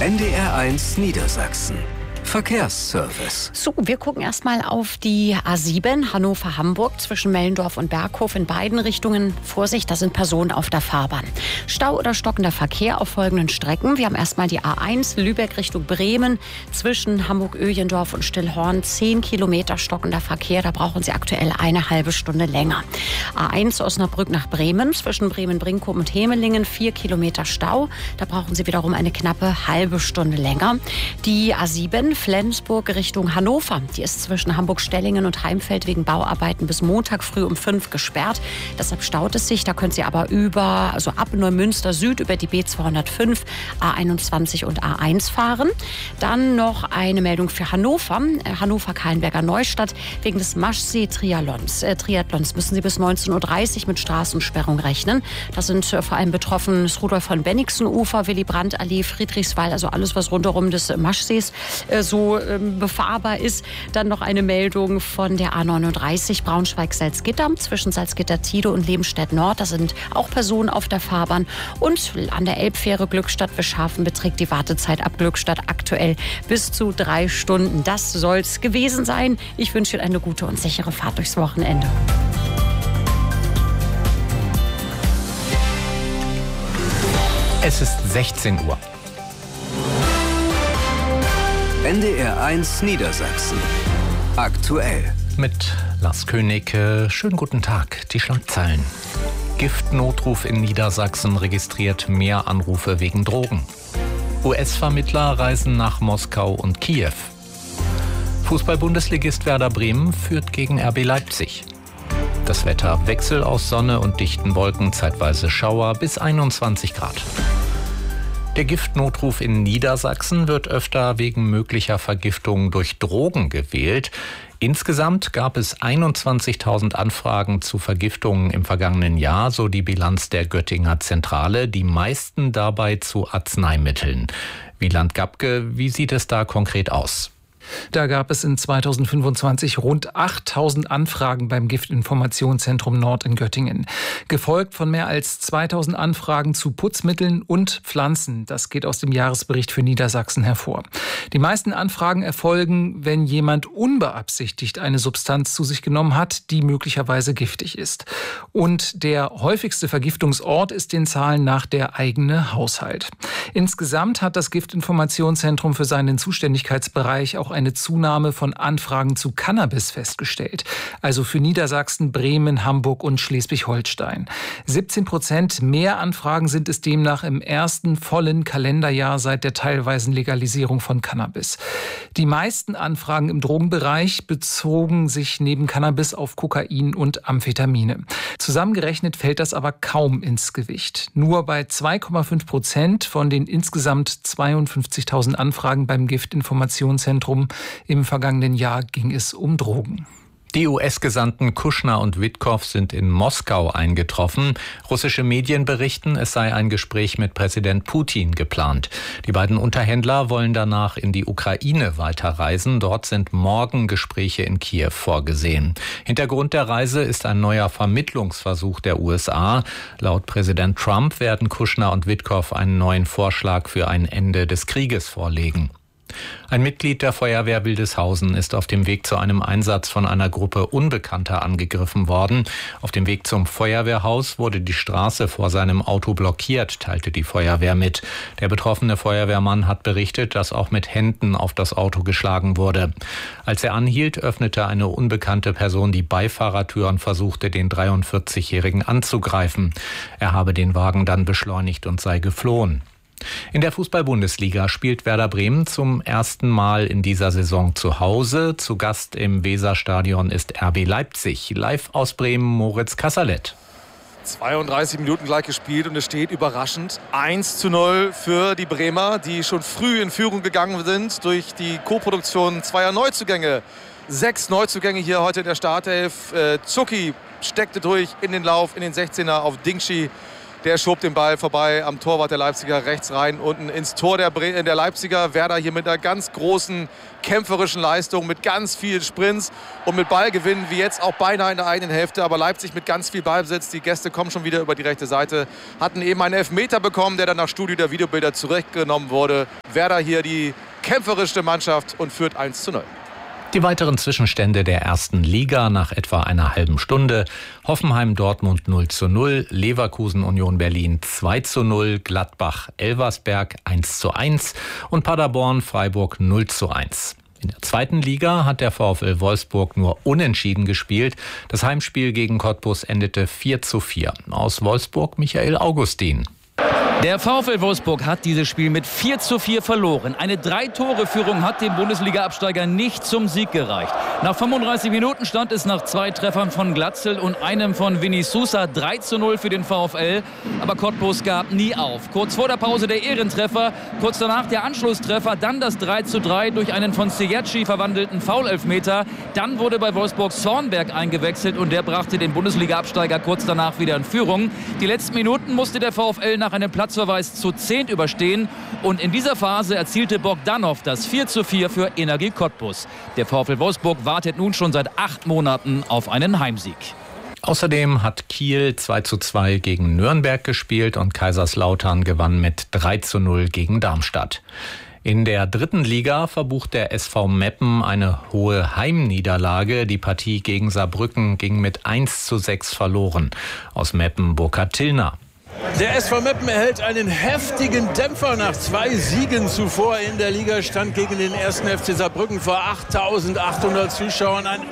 NDR1 Niedersachsen. Verkehrsservice. So, wir gucken erstmal auf die A7 Hannover-Hamburg zwischen Mellendorf und Berghof in beiden Richtungen. Vorsicht, da sind Personen auf der Fahrbahn. Stau oder stockender Verkehr auf folgenden Strecken. Wir haben erstmal die A1 Lübeck Richtung Bremen zwischen Hamburg-Öjendorf und Stillhorn. 10 Kilometer stockender Verkehr, da brauchen Sie aktuell eine halbe Stunde länger. A1 Osnabrück nach Bremen zwischen Bremen-Brinkum und Hemelingen. 4 Kilometer Stau, da brauchen Sie wiederum eine knappe halbe Stunde länger. Die A7 Flensburg Richtung Hannover. Die ist zwischen Hamburg-Stellingen und Heimfeld wegen Bauarbeiten bis Montag früh um 5 gesperrt. Deshalb staut es sich. Da können Sie aber ab Neumünster Süd über die B205, A21 und A1 fahren. Dann noch eine Meldung für Hannover. Hannover-Kahlenberger Neustadt. Wegen des Maschsee-Triathlons müssen Sie bis 19.30 Uhr mit Straßensperrung rechnen. Da sind vor allem betroffen das Rudolf-von-Bennigsen-Ufer, Willy-Brandt-Allee, Friedrichswald, also alles, was rundherum des Maschsees so befahrbar ist. Dann noch eine Meldung von der A39 Braunschweig-Salzgitter zwischen Salzgitter-Tide und Lebenstedt-Nord. Da sind auch Personen auf der Fahrbahn. Und an der Elbfähre Glückstadt-Wischhafen beträgt die Wartezeit ab Glückstadt aktuell bis zu 3 Stunden. Das soll's gewesen sein. Ich wünsche Ihnen eine gute und sichere Fahrt durchs Wochenende. Es ist 16 Uhr. NDR1 Niedersachsen. Aktuell. Mit Lars König. Schönen guten Tag. Die Schlagzeilen. Giftnotruf in Niedersachsen registriert mehr Anrufe wegen Drogen. US-Vermittler reisen nach Moskau und Kiew. Fußball-Bundesligist Werder Bremen führt gegen RB Leipzig. Das Wetter: Wechsel aus Sonne und dichten Wolken, zeitweise Schauer bis 21 Grad. Der Giftnotruf in Niedersachsen wird öfter wegen möglicher Vergiftung durch Drogen gewählt. Insgesamt gab es 21.000 Anfragen zu Vergiftungen im vergangenen Jahr, so die Bilanz der Göttinger Zentrale, die meisten dabei zu Arzneimitteln. Wieland Gabke, wie sieht es da konkret aus? Da gab es in 2025 rund 8.000 Anfragen beim Giftinformationszentrum Nord in Göttingen. Gefolgt von mehr als 2.000 Anfragen zu Putzmitteln und Pflanzen. Das geht aus dem Jahresbericht für Niedersachsen hervor. Die meisten Anfragen erfolgen, wenn jemand unbeabsichtigt eine Substanz zu sich genommen hat, die möglicherweise giftig ist. Und der häufigste Vergiftungsort ist den Zahlen nach der eigene Haushalt. Insgesamt hat das Giftinformationszentrum für seinen Zuständigkeitsbereich auch eine Zunahme von Anfragen zu Cannabis festgestellt. Also für Niedersachsen, Bremen, Hamburg und Schleswig-Holstein. 17% mehr Anfragen sind es demnach im ersten vollen Kalenderjahr seit der teilweisen Legalisierung von Cannabis. Die meisten Anfragen im Drogenbereich bezogen sich neben Cannabis auf Kokain und Amphetamine. Zusammengerechnet fällt das aber kaum ins Gewicht. Nur bei 2,5% von den insgesamt 52.000 Anfragen beim Giftinformationszentrum im vergangenen Jahr ging es um Drogen. Die US-Gesandten Kushner und Witkow sind in Moskau eingetroffen. Russische Medien berichten, es sei ein Gespräch mit Präsident Putin geplant. Die beiden Unterhändler wollen danach in die Ukraine weiterreisen. Dort sind morgen Gespräche in Kiew vorgesehen. Hintergrund der Reise ist ein neuer Vermittlungsversuch der USA. Laut Präsident Trump werden Kushner und Witkow einen neuen Vorschlag für ein Ende des Krieges vorlegen. Ein Mitglied der Feuerwehr Wildeshausen ist auf dem Weg zu einem Einsatz von einer Gruppe Unbekannter angegriffen worden. Auf dem Weg zum Feuerwehrhaus wurde die Straße vor seinem Auto blockiert, teilte die Feuerwehr mit. Der betroffene Feuerwehrmann hat berichtet, dass auch mit Händen auf das Auto geschlagen wurde. Als er anhielt, öffnete eine unbekannte Person die Beifahrertür und versuchte, den 43-Jährigen anzugreifen. Er habe den Wagen dann beschleunigt und sei geflohen. In der Fußball-Bundesliga spielt Werder Bremen zum ersten Mal in dieser Saison zu Hause. Zu Gast im Weserstadion ist RB Leipzig. Live aus Bremen, Moritz Kasserlet. 32 Minuten gleich gespielt und es steht überraschend 1:0 für die Bremer, die schon früh in Führung gegangen sind durch die Co-Produktion zweier Neuzugänge. 6 Neuzugänge hier heute in der Startelf. Zucki steckte durch in den Lauf, in den 16er auf Dingschi. Der schob den Ball vorbei am Torwart der Leipziger rechts rein, unten ins Tor der Leipziger. Werder hier mit einer ganz großen kämpferischen Leistung, mit ganz vielen Sprints und mit Ballgewinnen, wie jetzt auch beinahe in der eigenen Hälfte. Aber Leipzig mit ganz viel Ballbesitz. Die Gäste kommen schon wieder über die rechte Seite. Hatten eben einen Elfmeter bekommen, der dann nach Studio der Videobilder zurückgenommen wurde. Werder hier die kämpferischste Mannschaft und führt 1:0. Die weiteren Zwischenstände der ersten Liga nach etwa einer halben Stunde: Hoffenheim-Dortmund 0:0, Leverkusen-Union Berlin 2:0, Gladbach-Elversberg 1:1 und Paderborn-Freiburg 0:1. In der zweiten Liga hat der VfL Wolfsburg nur unentschieden gespielt. Das Heimspiel gegen Cottbus endete 4:4. Aus Wolfsburg Michael Augustin. Der VfL Wolfsburg hat dieses Spiel mit 4:4 verloren. Eine 3-Tore-Führung hat dem Bundesliga-Absteiger nicht zum Sieg gereicht. Nach 35 Minuten stand es nach 2 Treffern von Glatzel und einem von Vinny Sousa 3:0 für den VfL. Aber Cottbus gab nie auf. Kurz vor der Pause der Ehrentreffer, kurz danach der Anschlusstreffer, dann das 3:3 durch einen von Sejacci verwandelten Foul-Elfmeter. Dann wurde bei Wolfsburg Zornberg eingewechselt und der brachte den Bundesliga-Absteiger kurz danach wieder in Führung. Die letzten Minuten musste der VfL nach einem Platzverweis zu 10 überstehen. Und in dieser Phase erzielte Bogdanov das 4:4 für Energie Cottbus. Der VfL Wolfsburg wartet nun schon seit 8 Monaten auf einen Heimsieg. Außerdem hat Kiel 2:2 gegen Nürnberg gespielt und Kaiserslautern gewann mit 3:0 gegen Darmstadt. In der dritten Liga verbucht der SV Meppen eine hohe Heimniederlage. Die Partie gegen Saarbrücken ging mit 1:6 verloren. Aus Meppen Burkhard Tillner. Der SV Meppen erhält einen heftigen Dämpfer nach 2 Siegen zuvor in der Liga. Stand gegen den 1. FC Saarbrücken vor 8.800 Zuschauern ein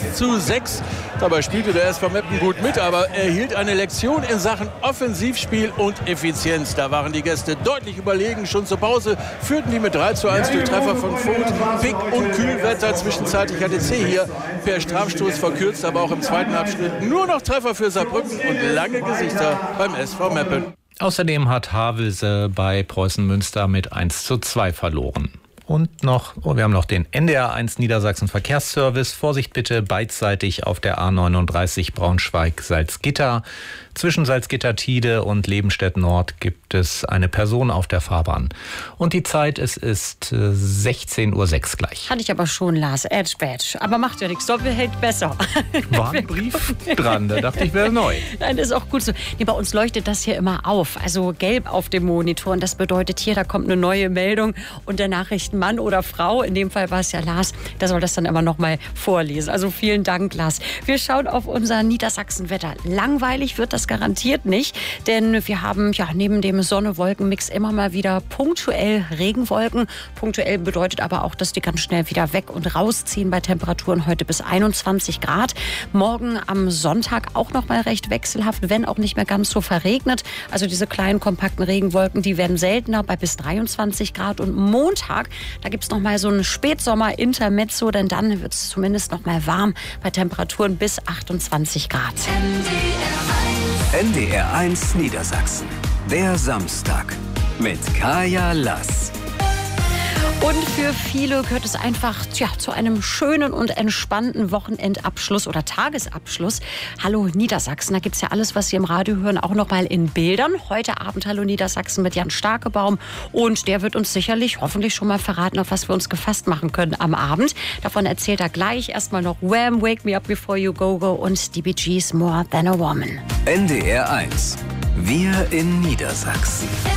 1:6. Dabei spielte der SV Meppen gut mit, aber er erhielt eine Lektion in Sachen Offensivspiel und Effizienz. Da waren die Gäste deutlich überlegen. Schon zur Pause führten die mit 3:1 durch Treffer von Vogt. Pick und Kühlwetter. Zwischenzeitlich hatte C hier per Strafstoß verkürzt, aber auch im zweiten Abschnitt nur noch Treffer für Saarbrücken und lange Gesichter beim SV Meppen. Außerdem hat Havelse bei Preußen Münster mit 1:2 verloren. Und wir haben noch den NDR1 Niedersachsen Verkehrsservice. Vorsicht bitte beidseitig auf der A39 Braunschweig-Salzgitter. Zwischen Salzgitter-Tide und Lebenstedt Nord gibt es eine Person auf der Fahrbahn. Und die Zeit, es ist 16:06 Uhr gleich. Hatte ich aber schon, Lars. Edge Badge. Aber macht ja nichts. Doppelheld besser. War ein Brief dran, da dachte ich, wäre neu. Nein, das ist auch gut so. Nee, bei uns leuchtet das hier immer auf. Also gelb auf dem Monitor. Und das bedeutet hier, da kommt eine neue Meldung. Und der Nachrichtenmann oder Frau, in dem Fall war es ja Lars, der soll das dann immer noch mal vorlesen. Also vielen Dank, Lars. Wir schauen auf unser Niedersachsen-Wetter. Langweilig wird das garantiert nicht, denn wir haben ja neben dem Sonne-Wolken-Mix immer mal wieder punktuell Regenwolken. Punktuell bedeutet aber auch, dass die ganz schnell wieder weg und rausziehen bei Temperaturen heute bis 21 Grad. Morgen am Sonntag auch noch mal recht wechselhaft, wenn auch nicht mehr ganz so verregnet. Also diese kleinen, kompakten Regenwolken, die werden seltener bei bis 23 Grad. Und Montag, da gibt es noch mal so ein Spätsommer-Intermezzo, denn dann wird es zumindest noch mal warm bei Temperaturen bis 28 Grad. NDR1 Niedersachsen. Der Samstag mit Kaya Lass. Und für viele gehört es einfach zu einem schönen und entspannten Wochenendabschluss oder Tagesabschluss. Hallo Niedersachsen, da gibt es ja alles, was Sie im Radio hören, auch noch mal in Bildern. Heute Abend Hallo Niedersachsen mit Jan Starkebaum. Und der wird uns sicherlich, hoffentlich schon mal verraten, auf was wir uns gefasst machen können am Abend. Davon erzählt er gleich. Erstmal noch Wham! Wake Me Up Before You Go Go und die Bee Gees More Than a Woman. NDR1. Wir in Niedersachsen.